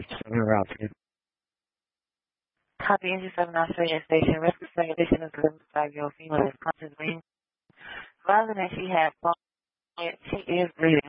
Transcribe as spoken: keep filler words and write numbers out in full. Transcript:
seven route to Copy engine seven Australian station. Rescue expedition is a five-year-old female is conscious range. Rather than she had fallen, she is breathing.